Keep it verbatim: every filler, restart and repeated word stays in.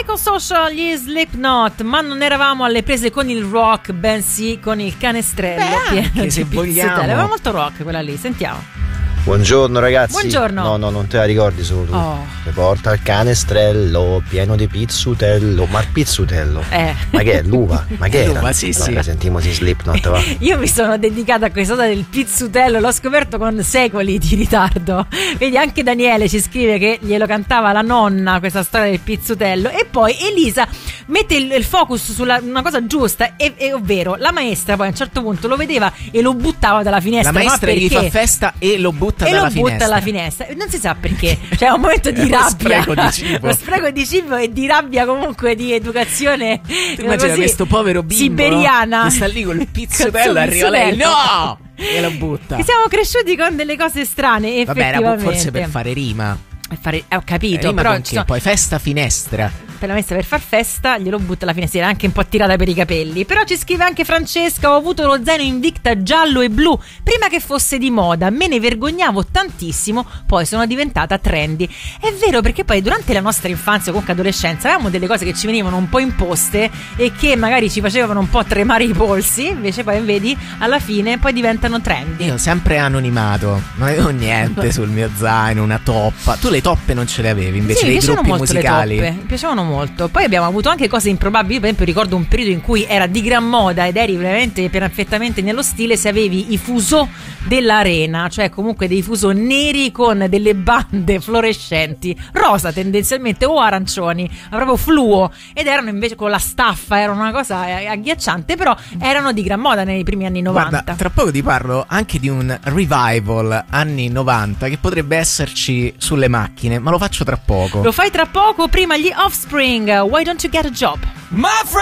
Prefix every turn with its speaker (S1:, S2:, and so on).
S1: Psychosocial, gli Slipknot, ma non eravamo alle prese con il rock, bensì con il canestrello.
S2: Beh, pieno se di vogliamo.
S1: Aveva molto rock quella lì, sentiamo.
S3: Buongiorno ragazzi.
S1: Buongiorno.
S3: No, no, non te la ricordi solo tu.
S1: Oh.
S3: Che porta il canestrello pieno di pizzutello. Ma il pizzutello?
S1: Eh.
S3: Ma che è? L'uva? Ma che era?
S2: L'uva, sì,
S3: allora,
S2: sì.
S3: Sentiamo si Slipknot, va.
S1: Io mi sono dedicata a questa cosa del pizzutello, l'ho scoperto con secoli di ritardo. Vedi, anche Daniele ci scrive che glielo cantava la nonna questa storia del pizzutello. E poi Elisa mette il, il focus sulla una cosa giusta, e, e ovvero la maestra poi a un certo punto lo vedeva e lo buttava dalla finestra.
S2: La maestra
S1: ma
S2: gli
S1: perché?
S2: fa festa e lo butta
S1: e
S2: dalla
S1: lo
S2: finestra.
S1: butta alla finestra, non si sa perché, c'è un momento di
S2: Lo
S1: rabbia,
S2: spreco di cibo.
S1: lo spreco di cibo e di rabbia, comunque di educazione.
S2: Tu immagina
S1: così,
S2: questo povero bimbo
S1: siberiana,
S2: che sta lì col pizzutello,
S1: Col
S2: arriva lei,
S1: pizzutello.
S2: no! E lo butta.
S1: Che siamo cresciuti con delle cose strane,
S2: Vabbè, era
S1: effettivamente.
S2: forse per fare rima.
S1: Per fare, ho capito,
S2: Rima
S1: però
S2: con che? Poi festa finestra.
S1: per la messa per far festa glielo butta alla finestra, anche un po' tirata per i capelli. Però ci scrive anche Francesca: ho avuto lo zaino Invicta giallo e blu prima che fosse di moda, me ne vergognavo tantissimo, poi sono diventata trendy. È vero, perché poi durante la nostra infanzia o comunque adolescenza avevamo delle cose che ci venivano un po' imposte e che magari ci facevano un po' tremare i polsi, invece poi vedi alla fine poi diventano trendy.
S2: Io sempre anonimato, non avevo niente sul mio zaino, una toppa. Tu le toppe non ce le avevi invece
S1: sì,
S2: dei
S1: mi piacevano
S2: gruppi
S1: molto
S2: musicali?
S1: le toppe, mi piacevano molto. Poi abbiamo avuto anche cose improbabili. Io per esempio ricordo un periodo in cui era di gran moda ed eri veramente perfettamente nello stile se avevi i fuso dell'arena, cioè comunque dei fuso neri con delle bande fluorescenti, rosa tendenzialmente o arancioni, ma proprio fluo, ed erano invece con la staffa, era una cosa agghiacciante, però erano di gran moda nei primi anni novanta.
S2: Guarda, tra poco ti parlo anche di un revival anni novanta che potrebbe esserci sulle macchine, ma lo faccio tra poco.
S1: Lo fai tra poco, prima gli Offspring, Why Don't You Get a Job?
S4: My friend